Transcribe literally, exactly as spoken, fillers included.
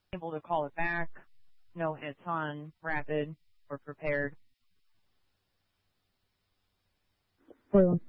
able to call it back. No hits on Rapid or prepared. Well,